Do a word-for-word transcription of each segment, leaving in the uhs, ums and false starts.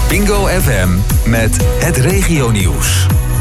Bingo F M met het regionieuws.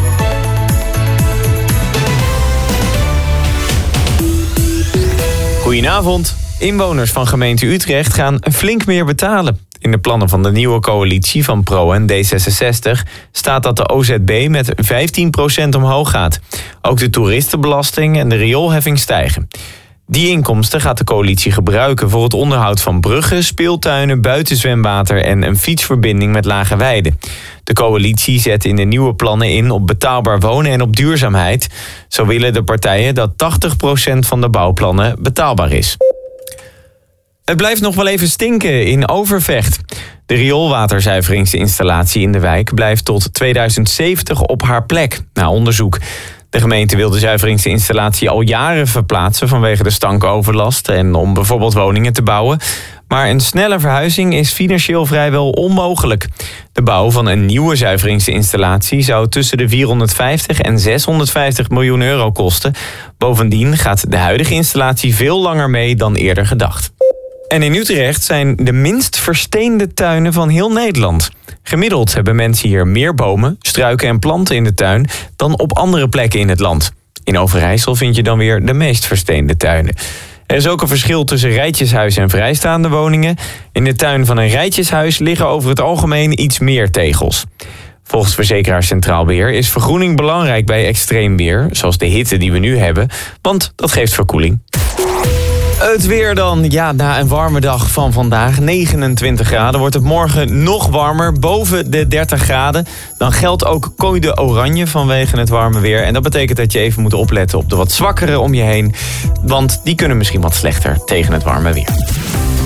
Goedenavond. Inwoners van gemeente Utrecht gaan flink meer betalen. In de plannen van de nieuwe coalitie van Pro en D zesenzestig staat dat de O Z B met vijftien procent omhoog gaat. Ook de toeristenbelasting en de rioolheffing stijgen. Die inkomsten gaat de coalitie gebruiken voor het onderhoud van bruggen, speeltuinen, buitenzwemwater en een fietsverbinding met Lage Weide. De coalitie zet in de nieuwe plannen in op betaalbaar wonen en op duurzaamheid. Zo willen de partijen dat tachtig procent van de bouwplannen betaalbaar is. Het blijft nog wel even stinken in Overvecht. De rioolwaterzuiveringsinstallatie in de wijk blijft tot tweeduizend zeventig op haar plek, na onderzoek. De gemeente wil de zuiveringsinstallatie al jaren verplaatsen vanwege de stankoverlast en om bijvoorbeeld woningen te bouwen. Maar een snelle verhuizing is financieel vrijwel onmogelijk. De bouw van een nieuwe zuiveringsinstallatie zou tussen de vierhonderdvijftig en zeshonderdvijftig miljoen euro kosten. Bovendien gaat de huidige installatie veel langer mee dan eerder gedacht. En in Utrecht zijn de minst versteende tuinen van heel Nederland. Gemiddeld hebben mensen hier meer bomen, struiken en planten in de tuin dan op andere plekken in het land. In Overijssel vind je dan weer de meest versteende tuinen. Er is ook een verschil tussen rijtjeshuizen en vrijstaande woningen. In de tuin van een rijtjeshuis liggen over het algemeen iets meer tegels. Volgens verzekeraar Centraal Beheer is vergroening belangrijk bij extreem weer, zoals de hitte die we nu hebben, want dat geeft verkoeling. Het weer dan. Ja, na een warme dag van vandaag, negenentwintig graden, wordt het morgen nog warmer, boven de dertig graden. Dan geldt ook code oranje vanwege het warme weer. En dat betekent dat je even moet opletten op de wat zwakkere om je heen, want die kunnen misschien wat slechter tegen het warme weer.